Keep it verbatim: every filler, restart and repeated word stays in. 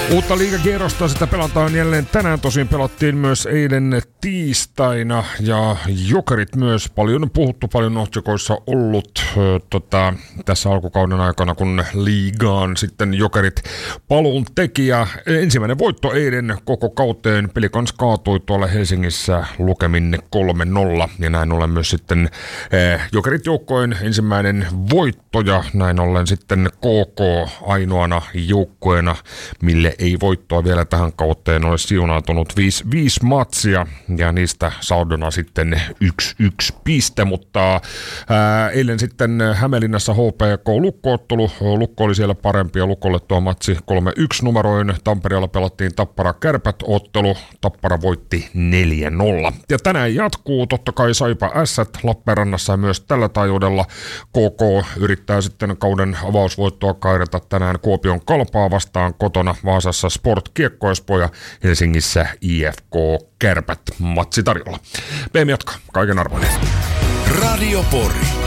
Uutta liigakierrosta sitä pelataan jälleen tänään. Tosin pelattiin myös eilen tiistaina ja Jokerit myös. Paljon puhuttu, paljon otsikoissa ollut ö, tota, tässä alkukauden aikana, kun liigaan sitten Jokerit paluun tekijä. Ensimmäinen voitto eilen koko kauteen. Peli kans kaatui tuolla Helsingissä lukemin kolme nolla ja näin ollen myös sitten ö, Jokerit joukkojen ensimmäinen voitto ja näin ollen sitten K K ainoana joukkueena, mille ei voittoa vielä tähän kauteen ole siunautunut viisi, viisi matsia ja niistä saldona sitten yksi yksi piste, mutta ää, eilen sitten Hämeenlinnassa H P K-Lukko-ottelu. Lukko oli siellä parempi ja Lukolle tuo matsi kolme yksi numeroin. Tampereella pelattiin Tappara-Kärpät-ottelu. Tappara voitti neljä nolla. Ja tänään jatkuu totta kai Saipa Ässät Lappeenrannassa ja myös tällä taajuudella K K yrittää sitten kauden avausvoittoa kairata tänään Kuopion Kalpaa vastaan kotona. Vaasassa Sport Kiekko Espoo ja Helsingissä I F K Kärpät matsi tarjolla. B M jatkaa, kaiken arvoinen. Radio Pori.